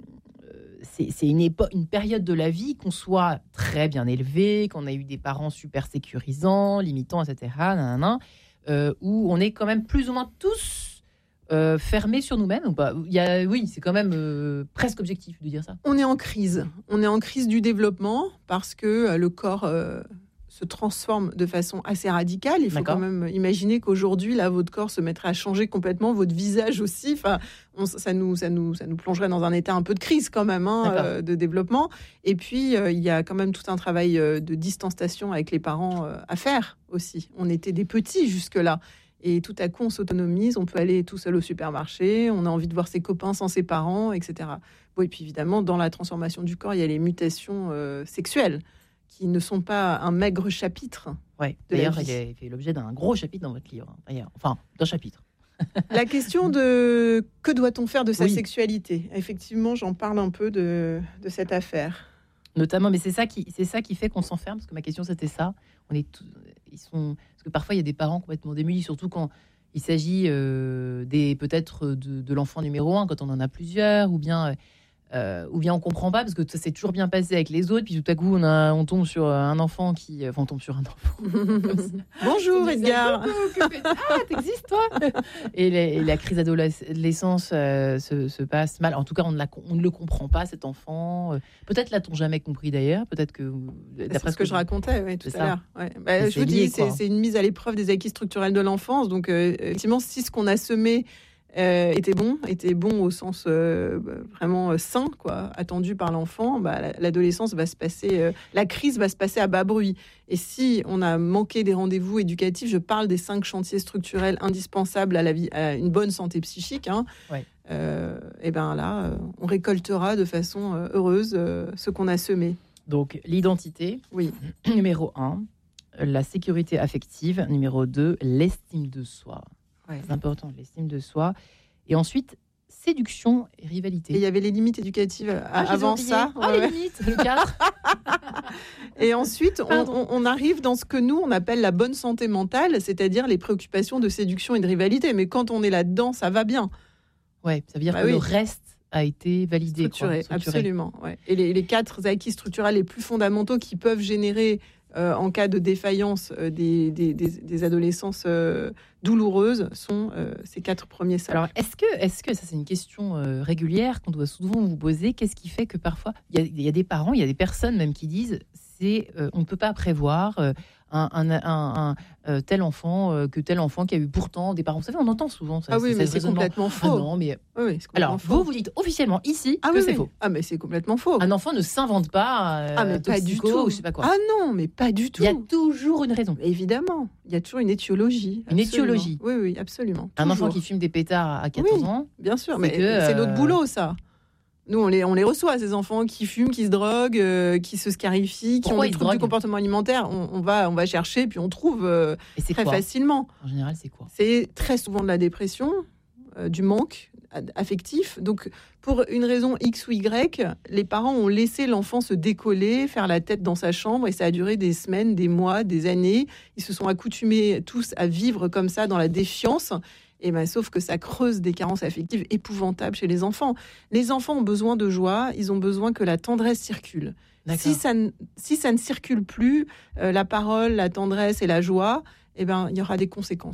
c'est, c'est une, épo- une période de la vie qu'on soit très bien élevé, qu'on a eu des parents super sécurisants, limitants, et cetera, nanana, euh, où on est quand même plus ou moins tous euh, fermés sur nous-mêmes. Ou pas. Il y a, oui, c'est quand même euh, presque objectif de dire ça. On est en crise. On est en crise du développement parce que euh, le corps euh, se transforme de façon assez radicale. Il faut D'accord. quand même imaginer qu'aujourd'hui, là, votre corps se mettrait à changer complètement, votre visage aussi. Enfin, on, ça, nous, ça, nous, ça nous plongerait dans un état un peu de crise quand même, hein, euh, de développement. Et puis, euh, il y a quand même tout un travail euh, de distanciation avec les parents euh, à faire aussi. On était des petits jusque-là. Et tout à coup, on s'autonomise, on peut aller tout seul au supermarché, on a envie de voir ses copains sans ses parents, et cetera. Bon, et puis évidemment, dans la transformation du corps, il y a les mutations euh, sexuelles qui ne sont pas un maigre chapitre. Ouais. D'ailleurs, il a fait l'objet d'un gros chapitre dans votre livre. D'ailleurs. Enfin, d'un chapitre. La question de que doit-on faire de sa Oui. sexualité. Effectivement, j'en parle un peu de, de cette affaire. Notamment, mais c'est ça qui, c'est ça qui fait qu'on s'enferme, parce que ma question c'était ça. On est, tout- ils sont, parce que parfois il y a des parents complètement démunis, surtout quand il s'agit euh, des peut-être de, de l'enfant numéro un, quand on en a plusieurs, ou bien, euh, ou bien on comprend pas parce que ça s'est toujours bien passé avec les autres, puis tout à coup on a, on tombe sur un enfant qui, enfin on tombe sur un enfant. Bonjour Edgar. Ah, t'existes toi. Et, les- et la crise d'adolescence euh, se, se passe mal. En tout cas, on ne, la, on ne le comprend pas, cet enfant. Euh, Peut-être l'a-t-on jamais compris d'ailleurs. Peut-être que C'est ce que je racontais ouais, tout C'est à ça. l'heure. Ouais. Bah, C'est je vous lié, dis, quoi. c'est, c'est une mise à l'épreuve des acquis structurels de l'enfance. Donc, euh, effectivement, si ce qu'on a semé euh, était bon, était bon au sens euh, vraiment euh, sain, quoi, attendu par l'enfant, bah, la- l'adolescence va se passer, euh, la crise va se passer à bas bruit. Et si on a manqué des rendez-vous éducatifs, je parle des cinq chantiers structurels indispensables à la vie, à une bonne santé psychique. Hein, Ouais. euh, et ben là, euh, on récoltera de façon euh, heureuse euh, ce qu'on a semé. Donc l'identité, Oui. numéro un. La sécurité affective, numéro deux. L'estime de soi. Ouais. C'est important, l'estime de soi. Et ensuite, séduction et rivalité. Et il y avait les limites éducatives à- Ah, je les ai avant oubliées. ça. Ah, Ouais, les ouais. limites, le quatre. Et ensuite, on, Pardon. on- on arrive dans ce que nous, on appelle la bonne santé mentale, c'est-à-dire les préoccupations de séduction et de rivalité. Mais quand on est là-dedans, ça va bien. Ouais, ça veut dire Bah que oui. le reste a été validé. quoi, Structuré, structuré. absolument. Ouais. Et les, les quatre acquis structurels les plus fondamentaux qui peuvent générer, euh, en cas de défaillance, euh, des, des, des- des adolescences euh, douloureuses sont euh, ces quatre premiers socles. Alors, est-ce que, est-ce que, ça c'est une question euh, régulière qu'on doit souvent vous poser, qu'est-ce qui fait que parfois, il y a, il y a des parents, il y a des personnes même qui disent, c'est, euh, on ne peut pas prévoir euh, un, un, un- un, euh, tel enfant, euh, que tel enfant qui a eu pourtant des parents. Vous savez, on entend souvent ça. ah oui, mais ce c'est raisonnement. complètement Ah faux. non, mais... Oui, oui, c'est complètement Alors, faux. vous, vous dites officiellement ici ah que oui, c'est oui. faux. Ah, mais c'est complètement faux. Un enfant ne s'invente pas euh, Ah, mais pas du toxico tout. ou je sais pas quoi. Ah non, mais pas du tout. Il y a toujours une raison. Évidemment, il y a toujours une étiologie. Une absolument. étiologie. Oui, oui, absolument. Un enfant Toujours. qui fume des pétards à quatorze Oui. ans, Bien sûr, c'est mais que, c'est notre euh, boulot, ça. Nous, on les, on les reçoit, ces enfants qui fument, qui se droguent, euh, qui se scarifient, qui Pourquoi ont ils des troubles du droguent comportement alimentaire. On, on va, on va chercher, puis on trouve euh, et c'est très quoi facilement. En général, c'est quoi C'est très souvent de la dépression, euh, du manque ad- affectif. Donc, pour une raison X ou Y, les parents ont laissé l'enfant se décoller, faire la tête dans sa chambre, et ça a duré des semaines, des mois, des années. Ils se sont accoutumés tous à vivre comme ça, dans la défiance. Et ben, sauf que ça creuse des carences affectives épouvantables chez les enfants. Les enfants ont besoin de joie, ils ont besoin que la tendresse circule. D'accord. Si ça, ne, si ça ne circule plus, euh, la parole, la tendresse et la joie, eh ben, il y aura des conséquences.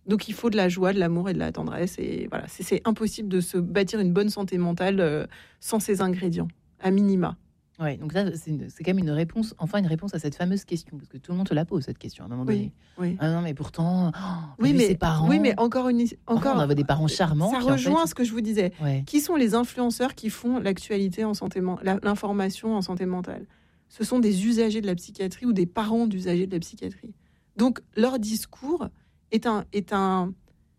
Donc il faut de la joie, de l'amour et de la tendresse. Et voilà, c'est, c'est impossible de se bâtir une bonne santé mentale euh, sans ces ingrédients, à minima. Ouais, donc là, c'est, une, c'est quand même une réponse, enfin une réponse à cette fameuse question, parce que tout le monde te la pose cette question à un moment donné. Oui, oui. Ah non, mais pourtant, oh, oui, mais ses parents. Oui, mais encore une, encore. Oh, on avait des parents charmants. Ça rejoint en fait... ce que je vous disais. Ouais. Qui sont les influenceurs qui font l'actualité en santé, l'information en santé mentale? Ce sont des usagers de la psychiatrie ou des parents d'usagers de la psychiatrie. Donc leur discours est un est un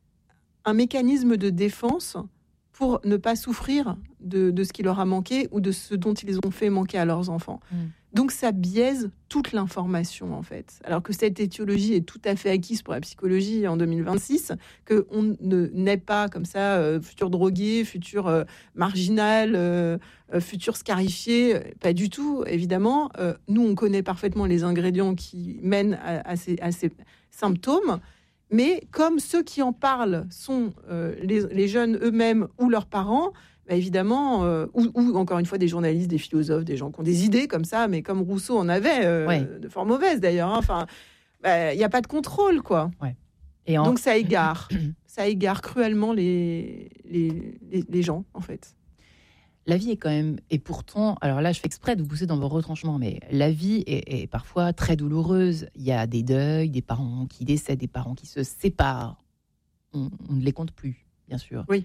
un mécanisme de défense pour ne pas souffrir de, de ce qui leur a manqué ou de ce dont ils ont fait manquer à leurs enfants. Mmh. Donc ça biaise toute l'information, en fait. Alors que cette étiologie est tout à fait acquise pour la psychologie en deux mille vingt-six, qu'on ne naît pas comme ça, euh, futur drogué, futur euh, marginal, euh, euh, futur scarifié. Pas du tout, évidemment. Euh, nous, on connaît parfaitement les ingrédients qui mènent à, à, ces, à ces symptômes. Mais comme ceux qui en parlent sont euh, les, les jeunes eux-mêmes ou leurs parents, bah évidemment, euh, ou, ou encore une fois des journalistes, des philosophes, des gens qui ont des idées comme ça, mais comme Rousseau en avait, euh, ouais. de fort mauvaises d'ailleurs. Hein. Enfin, il bah, n'y a pas de contrôle, quoi. Ouais. Et en... Donc ça égare, ça égare cruellement les, les, les, les gens, en fait. La vie est quand même, et pourtant, alors là je fais exprès de vous pousser dans vos retranchements, mais la vie est, est parfois très douloureuse. Il y a des deuils, des parents qui décèdent, des parents qui se séparent. On, on ne les compte plus, bien sûr. Oui.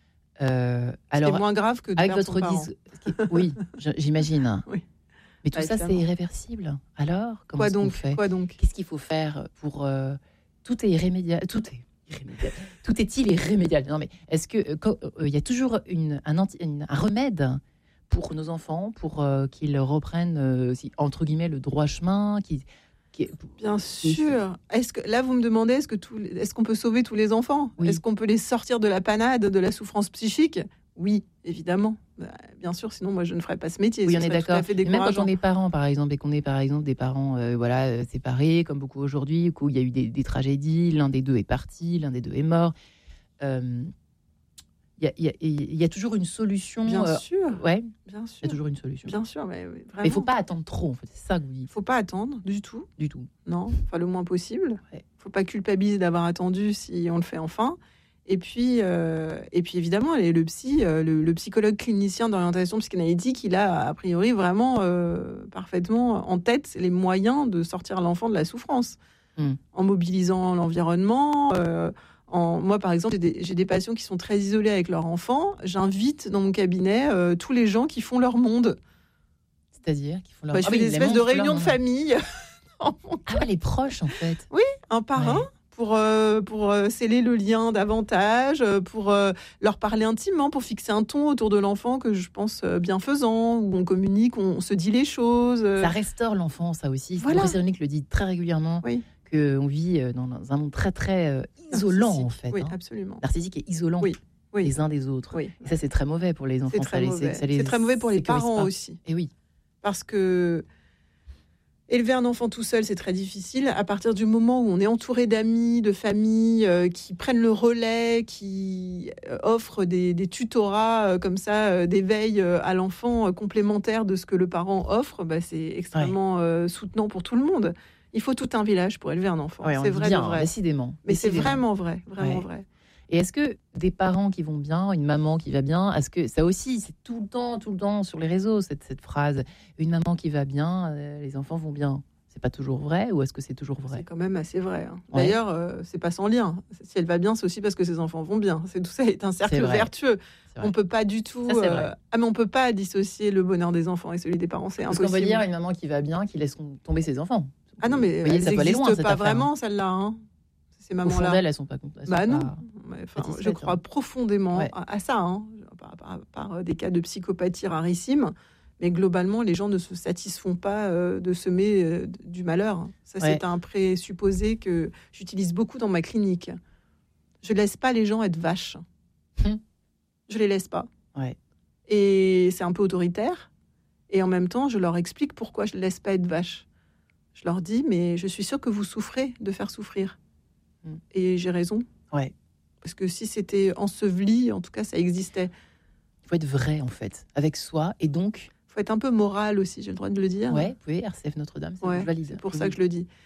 Euh, alors, c'est moins grave que de avec perdre votre son dis... Oui, j'imagine. Oui. Mais tout bah, ça, évidemment. C'est irréversible. Alors, comment Quoi est-ce qu'on donc fait Quoi donc Qu'est-ce qu'il faut faire pour... Euh... Tout est irrémédiable. Tout est... Tout est-il irrémédiable? Non, mais est-ce que il euh, y a toujours une, un, anti, une, un remède pour nos enfants, pour euh, qu'ils reprennent euh, si, entre guillemets le droit chemin, qui, qui... Bien sûr. Est-ce que là vous me demandez est-ce que tout, est-ce qu'on peut sauver tous les enfants? Oui. Est-ce qu'on peut les sortir de la panade, de la souffrance psychique? Oui, évidemment. Bah, bien sûr, sinon moi je ne ferais pas ce métier. Oui, on est d'accord. Même quand on est parents, par exemple, et qu'on est par exemple des parents, euh, voilà, euh, séparés, comme beaucoup aujourd'hui, où il y a eu des, des tragédies, l'un des deux est parti, l'un des deux est mort. Euh, Il y, y, y a toujours une solution. Bien euh, sûr. Ouais. Bien sûr. Il y a toujours une solution. Bien sûr, mais oui, vraiment. Mais il faut pas attendre trop, en fait. C'est ça que vous dites. Il faut pas attendre du tout. Du tout. Non, enfin le moins possible. Il ouais. faut pas culpabiliser d'avoir attendu si on le fait enfin. Et puis, euh, et puis évidemment, le psy, euh, le, le psychologue clinicien d'orientation psychanalytique, il a a priori vraiment euh, parfaitement en tête les moyens de sortir l'enfant de la souffrance, mm. en mobilisant l'environnement. Euh, en, moi, par exemple, j'ai des, j'ai des patients qui sont très isolés avec leur enfant. J'invite dans mon cabinet euh, tous les gens qui font leur monde. C'est-à-dire qui font leur. Bah, je ah fais oui, des espèces de réunions de famille. Ah ouais, les proches en fait. Oui, un par un. Ouais. Pour, euh, pour euh, sceller le lien davantage, pour euh, leur parler intimement, pour fixer un ton autour de l'enfant que je pense euh, bienfaisant, où on communique, on se dit les choses. Euh... Ça restaure l'enfant, ça aussi. Voilà. Le professeur Unique le dit très régulièrement, oui. qu'on vit dans un monde très, très euh, isolant, narcissique. En fait. Oui, hein. absolument. Narcissique et isolant oui. Oui. les uns des autres. Oui. Et ça, c'est très mauvais pour les enfants. C'est très, ça mauvais. Les, ça les c'est très mauvais pour les parents pas. aussi. Et oui. Parce que... élever un enfant tout seul, c'est très difficile. À partir du moment où on est entouré d'amis, de familles euh, qui prennent le relais, qui euh, offrent des, des tutorats euh, comme ça, euh, d'éveil euh, à l'enfant euh, complémentaire de ce que le parent offre, bah, c'est extrêmement ouais. euh, soutenant pour tout le monde. Il faut tout un village pour élever un enfant. Ouais, c'est vrai, bien, de vrai. Décidément. Mais décidément. c'est vraiment vrai, vraiment ouais. vrai. Et est-ce que des parents qui vont bien, une maman qui va bien, est-ce que ça aussi, c'est tout le temps, tout le temps sur les réseaux, cette, cette phrase, une maman qui va bien, euh, les enfants vont bien. C'est pas toujours vrai ou est-ce que c'est toujours vrai? C'est quand même assez vrai. Hein. Ouais. D'ailleurs, euh, c'est pas sans lien. Si elle va bien, c'est aussi parce que ses enfants vont bien. C'est tout ça est un cercle vertueux. On peut pas du tout. Ça, euh... ah mais on peut pas dissocier le bonheur des enfants et celui des parents. C'est parce impossible. Parce qu'on va dire une maman qui va bien, qui laisse tomber ses enfants. Ah non mais voyez, elles n'existent pas vraiment celles-là. Hein. Ces mamans-là. Au fond d'elles, elles sont pas. Elles bah sont non. Pas enfin, je crois hein. profondément ouais. à, à ça. Hein. Par, par, par des cas de psychopathie rarissimes. Mais globalement, les gens ne se satisfont pas euh, de semer euh, du malheur. Ça, ouais. c'est un présupposé que j'utilise beaucoup dans ma clinique. Je laisse pas les gens être vaches. Hum. Je les laisse pas. Ouais. Et c'est un peu autoritaire. Et en même temps, je leur explique pourquoi je ne laisse pas être vaches. Je leur dis, mais je suis sûre que vous souffrez de faire souffrir. Hum. Et j'ai raison. Ouais. Parce que si c'était enseveli, en tout cas, ça existait. Il faut être vrai, en fait, avec soi. Et donc... Il faut être un peu moral aussi, j'ai le droit de le dire. Oui, vous pouvez, R C F Notre-Dame, c'est ouais, valide. C'est pour ça que je le dis.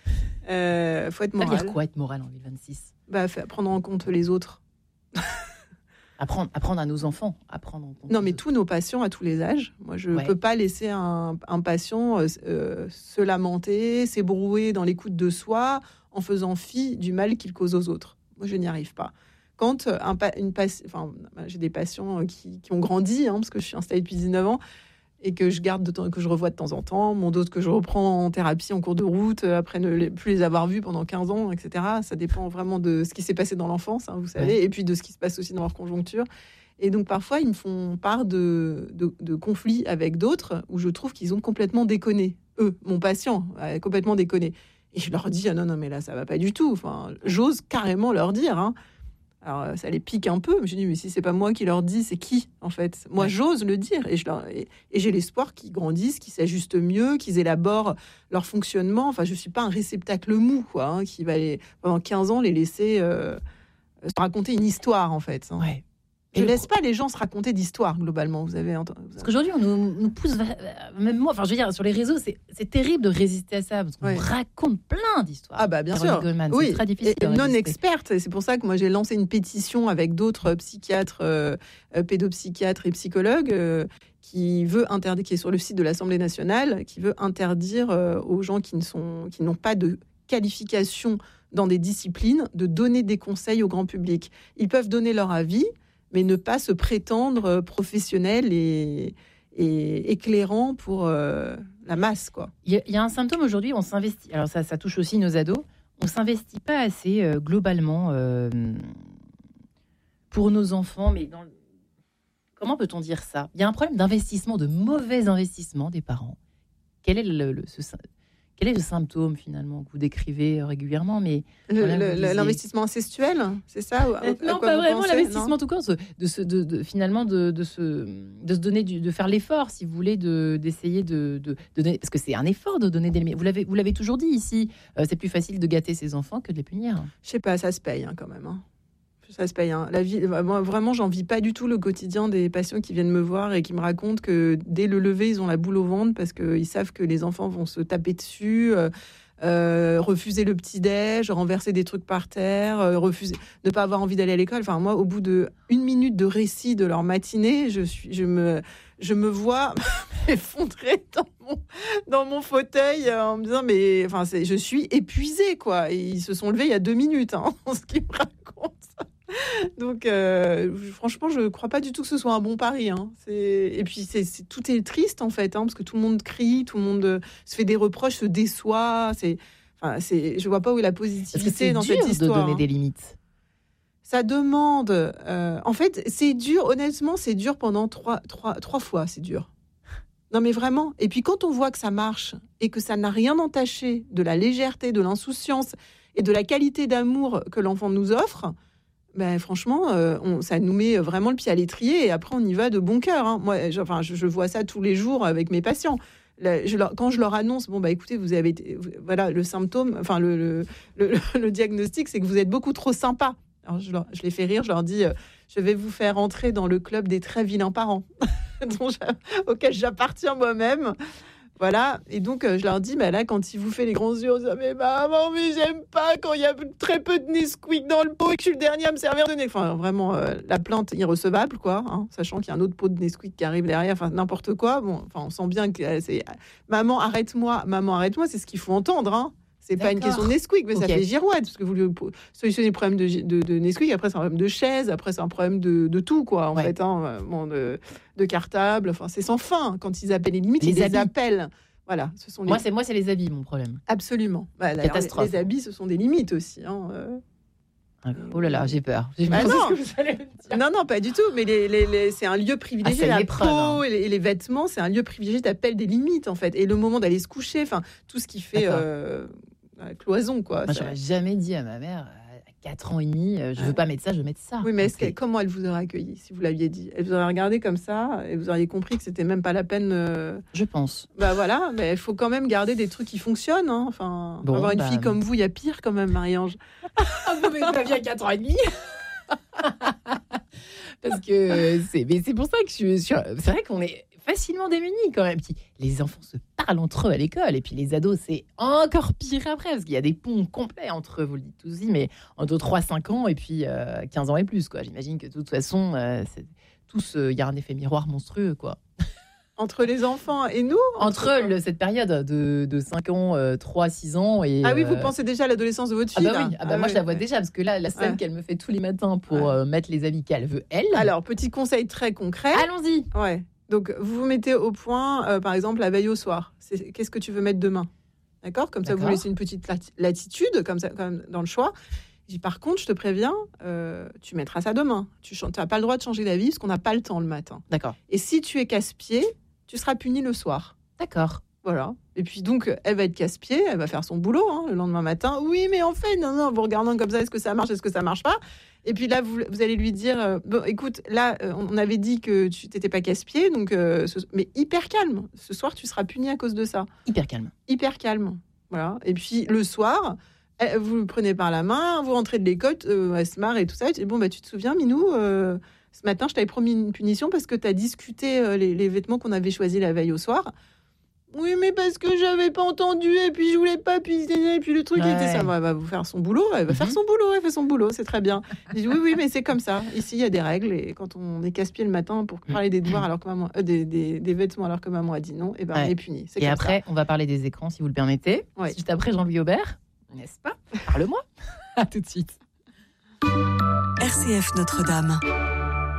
Euh, faut être moral. Ça veut dire quoi être moral en deux mille vingt-six? Bah, faire, prendre en compte les autres. Apprendre, apprendre à nos enfants, apprendre en compte. Non, mais tous nos patients à tous les âges. Moi, je ne ouais. peux pas laisser un, un patient euh, se lamenter, s'ébrouer dans l'écoute de soi en faisant fi du mal qu'il cause aux autres. Moi, je n'y arrive pas. Quand un, une enfin, j'ai des patients qui, qui ont grandi, hein, parce que je suis installée depuis dix-neuf ans, et que je garde de temps, que je revois de temps en temps, mon d'autres que je reprends en thérapie en cours de route, après ne les, plus les avoir vus pendant quinze ans, et cetera. Ça dépend vraiment de ce qui s'est passé dans l'enfance, hein, vous savez, ouais. et puis de ce qui se passe aussi dans leur conjoncture. Et donc, parfois, ils me font part de, de, de conflits avec d'autres où je trouve qu'ils ont complètement déconné. Eux, mon patient, a complètement déconné. Et je leur dis, ah non, non, mais là, ça va pas du tout. Enfin, j'ose carrément leur dire, hein. Alors, ça les pique un peu. Je dis, mais si c'est pas moi qui leur dis, c'est qui, en fait? Moi, ouais. j'ose le dire. Et, je leur, et, et j'ai l'espoir qu'ils grandissent, qu'ils s'ajustent mieux, qu'ils élaborent leur fonctionnement. Enfin, je suis pas un réceptacle mou, quoi, hein, qui va les, pendant quinze ans les laisser euh, se raconter une histoire, en fait. Hein. Ouais. Je ne laisse pas les gens se raconter d'histoires, globalement. Vous avez entendu. Parce qu'aujourd'hui, on nous, nous pousse, même moi, enfin, je veux dire, sur les réseaux, c'est, c'est terrible de résister à ça, parce qu'on ouais. raconte plein d'histoires. Ah, bah, bien sûr. Goldman, oui. C'est très difficile. Et, et non experte. Et c'est pour ça que moi, j'ai lancé une pétition avec d'autres psychiatres, euh, pédopsychiatres et psychologues, euh, qui veut interdire, qui est sur le site de l'Assemblée nationale, qui veut interdire euh, aux gens qui ne sont, qui n'ont pas de qualification dans des disciplines, de donner des conseils au grand public. Ils peuvent donner leur avis, mais ne pas se prétendre professionnel et, et éclairant pour euh, la masse, quoi. Il y, y a un symptôme aujourd'hui, on s'investit. Alors ça, ça touche aussi nos ados. On s'investit pas assez euh, globalement euh, pour nos enfants. Mais dans le... comment peut-on dire ça? Il y a un problème d'investissement, de mauvais investissement des parents. Quel est le, le ce, Quel est le symptôme, finalement, que vous décrivez régulièrement? Mais le, voilà, le, disiez... L'investissement incestuel, c'est ça? euh, Non, pas vraiment pensez, l'investissement non tout court. De se, de, de, finalement, de, de, se, de se donner, du, de faire l'effort, si vous voulez, de, d'essayer de, de, de donner... Parce que c'est un effort de donner des limites. Vous l'avez, vous l'avez toujours dit ici. Euh, c'est plus facile de gâter ses enfants que de les punir. Je sais pas, ça se paye hein, quand même. Hein. Ça se paye. Hein. La vie, moi, vraiment, j'en vis pas du tout le quotidien des patients qui viennent me voir et qui me racontent que dès le lever, ils ont la boule au ventre parce qu'ils savent que les enfants vont se taper dessus, euh, euh, refuser le petit-déj, renverser des trucs par terre, euh, refuser, ne pas avoir envie d'aller à l'école. Enfin, moi, au bout de une minute de récit de leur matinée, je suis, je me, je me vois m'effondrer dans mon, dans mon fauteuil en me disant, mais enfin, c'est, je suis épuisée, quoi. Et ils se sont levés il y a deux minutes, hein, dans ce qu'ils me racontent. Donc, euh, franchement, je ne crois pas du tout que ce soit un bon pari. Hein. C'est... Et puis, c'est, c'est... tout est triste, en fait, hein, parce que tout le monde crie, tout le monde se fait des reproches, se déçoit. C'est... Enfin, c'est... Je ne vois pas où est la positivité dans cette histoire. C'est dur de donner des limites. Ça demande... Euh... En fait, c'est dur. Honnêtement, c'est dur pendant trois, trois, trois fois. C'est dur. Non, mais vraiment. Et puis, quand on voit que ça marche et que ça n'a rien entaché de la légèreté, de l'insouciance et de la qualité d'amour que l'enfant nous offre... Ben, franchement, euh, on, ça nous met vraiment le pied à l'étrier et après on y va de bon cœur. Hein. Moi, je, enfin, je, je vois ça tous les jours avec mes patients. Là, je leur, quand je leur annonce, bon bah écoutez, vous avez, vous, voilà, le symptôme, enfin le, le, le, le diagnostic, c'est que vous êtes beaucoup trop sympa. Alors je, leur, je les fais rire, je leur dis, euh, je vais vous faire entrer dans le club des très vilains parents, dont auquel j'appartiens moi-même. Voilà, et donc euh, je leur dis, bah là, quand il vous fait les grands yeux, on dit, mais maman, mais j'aime pas quand il y a très peu de Nesquik dans le pot et que je suis le dernier à me servir de Nesquik. Enfin, vraiment, euh, la plainte irrecevable, quoi, hein, sachant qu'il y a un autre pot de Nesquik qui arrive derrière, enfin, n'importe quoi. Bon, enfin, on sent bien que euh, c'est maman, arrête-moi, maman, arrête-moi, c'est ce qu'il faut entendre, hein. C'est D'accord. pas une question de Nesquik, mais okay. ça fait girouette, parce que vous lui solutionnez le problème de, de, de Nesquik, après c'est un problème de chaise, après c'est un problème de, de tout, quoi, en ouais. fait, hein, bon, de, de cartable, enfin, c'est sans fin. Quand ils appellent les limites, les ils habits. les appellent. Voilà, ce sont les... moi, c'est, moi, c'est les habits, mon problème. Absolument. Bah, Catastrophe. Les, les habits, ce sont des limites aussi. Hein, euh... Oh là là, j'ai peur. J'ai bah non. Ce que vous allez me dire. non, non, pas du tout. Mais les, les, les, c'est un lieu privilégié. Ah, la peau hein. et, les, et les vêtements, c'est un lieu privilégié d'appel des limites, en fait. Et le moment d'aller se coucher, enfin, tout ce qui fait euh, cloison, quoi. Moi, ça... j'aurais jamais dit à ma mère... quatre ans et demi, je veux pas mettre ça, je veux mettre ça. Oui, mais okay. comment elle vous aurait accueilli si vous l'aviez dit? Elle vous aurait regardé comme ça et vous auriez compris que c'était même pas la peine. Euh... Je pense. Bah voilà, mais il faut quand même garder des trucs qui fonctionnent. Hein. Enfin, bon, avoir une bah... fille comme vous, il y a pire quand même, Marie-Ange. Ah, vous m'avez pas vu à quatre ans et demi. Parce que c'est, mais c'est pour ça que je suis. C'est vrai qu'on est. facilement démunis quand même. Puis, les enfants se parlent entre eux à l'école. Et puis les ados, c'est encore pire après. Parce qu'il y a des ponts complets entre eux, vous le dites tous y, mais entre trois à cinq ans et puis euh, quinze ans et plus. Quoi. J'imagine que de toute façon, euh, c'est, tous, il euh, y a un effet miroir monstrueux. Quoi. Entre les enfants et nous Entre, entre le, cette période de, de cinq ans, euh, trois à six ans. Et, ah oui, vous euh... pensez déjà à l'adolescence de votre fille? Ah bah oui, ah bah ah moi oui, je la vois ouais. déjà, parce que là, la scène ouais. qu'elle me fait tous les matins pour ouais. euh, mettre les habits qu'elle veut, elle. Alors, petit conseil très concret. Allons-y. Ouais. Donc, vous vous mettez au point, euh, par exemple, la veille au soir. C'est, qu'est-ce que tu veux mettre demain? D'accord? Comme D'accord. ça, vous laissez une petite latitude, comme ça, comme dans le choix. Dis, par contre, je te préviens, euh, tu mettras ça demain. Tu n'as pas le droit de changer d'avis, parce qu'on n'a pas le temps le matin. D'accord. Et si tu es casse-pied, tu seras puni le soir. D'accord. Voilà. Et puis donc, elle va être casse-pied, elle va faire son boulot hein, le lendemain matin. Oui, mais en fait, non, non, vous regardant comme ça, est-ce que ça marche, est-ce que ça marche pas? Et puis là, vous, vous allez lui dire, euh, bon, écoute, là, euh, on avait dit que tu n'étais pas casse-pied, donc, euh, ce, mais hyper calme. Ce soir, tu seras puni à cause de ça. Hyper calme. Hyper calme. Voilà. Et puis le soir, elle, vous le prenez par la main, vous rentrez de l'école, euh, elle se marre et tout ça. Et tu dis, bon, bah, tu te souviens, Minou euh, ce matin, je t'avais promis une punition parce que tu as discuté euh, les, les vêtements qu'on avait choisis la veille au soir. Oui, mais parce que j'avais pas entendu et puis je voulais pas pisciner et puis le truc ouais. était ça. Elle va vous faire son boulot, elle va mm-hmm. faire son boulot, elle fait son boulot, c'est très bien. Je dis oui, oui, mais c'est comme ça. Ici, il y a des règles et quand on est casse-pied le matin pour parler des devoirs alors que maman, euh, des, des, des vêtements alors que maman a dit non, et ben ouais. on est puni. C'est et comme après, ça. on va parler des écrans si vous le permettez. Ouais. Juste après Jean-Louis Aubert, n'est-ce pas? Parle-moi. À tout de suite. R C F Notre-Dame.